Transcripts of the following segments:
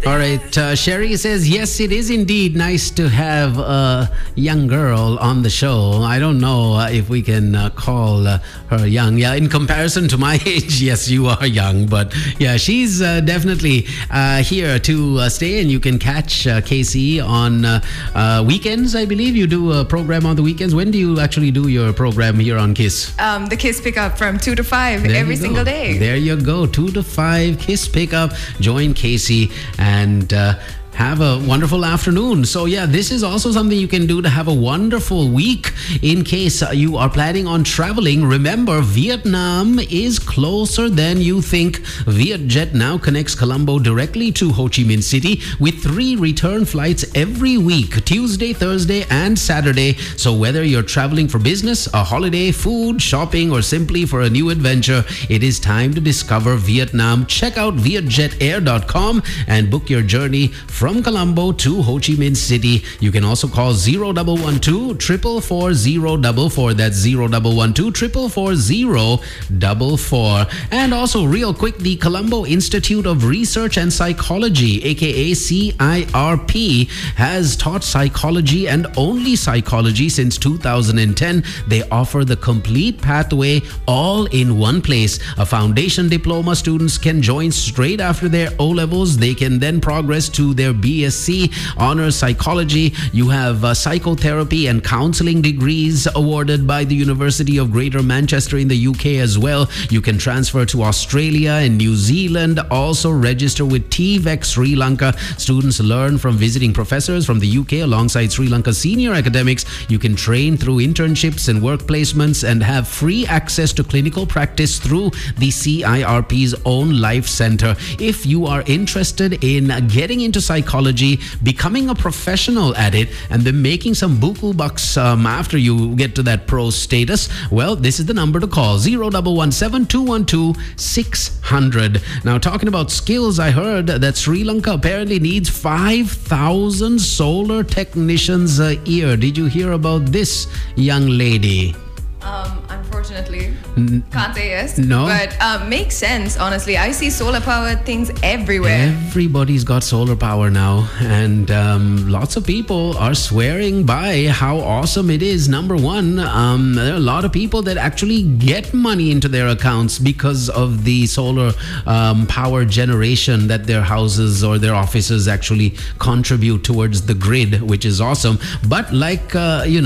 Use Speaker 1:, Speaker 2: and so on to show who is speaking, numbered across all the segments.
Speaker 1: All right. Sherry says, yes, it is indeed nice to have a young girl on the show. I don't know if we can call her young. Yeah, in comparison to my age, yes, you are young. But yeah, she's definitely here to stay. And you can catch Casey on weekends, I believe. You do a program on the weekends. When do you actually do your program here on KISS?
Speaker 2: The KISS Pickup from 2 to 5 every single day.
Speaker 1: There you go. 2 to 5 KISS Pickup. Join Casey and have a wonderful afternoon. So yeah, this is also something you can do to have a wonderful week in case you are planning on traveling. Remember, Vietnam is closer than you think. Vietjet now connects Colombo directly to Ho Chi Minh City with 3 return flights every week, Tuesday, Thursday, and Saturday. So whether you're traveling for business, a holiday, food, shopping, or simply for a new adventure, it is time to discover Vietnam. Check out vietjetair.com and book your journey from Colombo to Ho Chi Minh City. You can also call 0112 444 044. That's 0112 444 044. And also, real quick, the Colombo Institute of Research and Psychology, aka CIRP, has taught psychology and only psychology since 2010. They offer the complete pathway all in one place. A foundation diploma students can join straight after their O-levels. They can then progress to their BSc honors psychology. You have psychotherapy and counseling degrees awarded by the University of Greater Manchester in the UK as well. You can transfer to Australia and New Zealand. Also register with TVEC Sri Lanka. Students learn from visiting professors from the UK alongside Sri Lanka senior academics. You can train through internships and work placements and have free access to clinical practice through the CIRP's own Life Center. If you are interested in getting into psychology, becoming a professional at it, and then making some buku bucks after you get to that pro status, well, this is the number to call, 0117 212 600. Now, talking about skills, I heard that Sri Lanka apparently needs 5,000 solar technicians a year. Did you hear about this, young lady?
Speaker 2: Unfortunately, can't say yes.
Speaker 1: No.
Speaker 2: But makes sense, honestly. I see solar powered things everywhere.
Speaker 1: Everybody's got solar power now. And lots of people are swearing by how awesome it is. Number one, there are a lot of people that actually get money into their accounts because of the solar power generation that their houses or their offices actually contribute towards the grid, which is awesome. But like,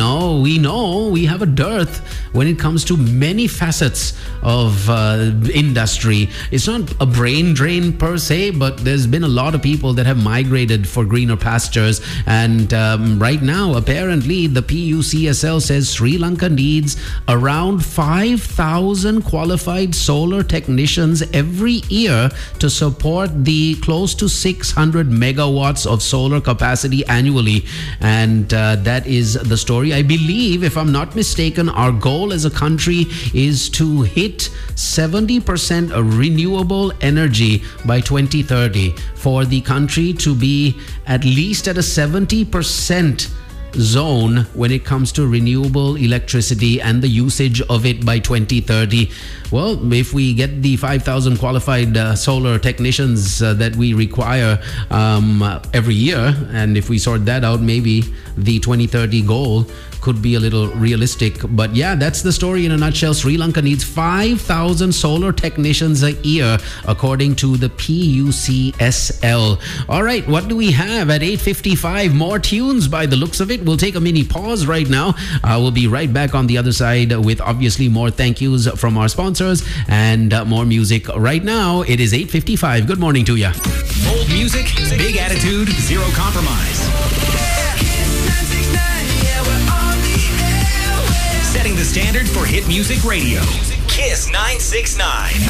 Speaker 1: we have a dearth when it comes to many facets of industry. It's not a brain drain per se, but there's been a lot of people that have migrated for greener pastures. And right now, apparently, the PUCSL says Sri Lanka needs around 5,000 qualified solar technicians every year to support the close to 600 megawatts of solar capacity annually. And that is the story. I believe, if I'm not mistaken, our goal as a country is to hit 70% renewable energy by 2030, for the country to be at least at a 70% zone when it comes to renewable electricity and the usage of it by 2030. Well, if we get the 5,000 qualified solar technicians that we require every year, and if we sort that out, maybe the 2030 goal could be a little realistic. But yeah, that's the story in a nutshell. Sri Lanka needs 5,000 solar technicians a year, according to the PUCSL. All right, what do we have at 8:55? More tunes by the looks of it. We'll take a mini pause right now. We'll be right back on the other side with obviously more thank yous from our sponsors and more music. Right now, it is 8:55. Good morning to you.
Speaker 3: Old music, big attitude, zero compromise. Setting the standard for hit music radio. KISS 969.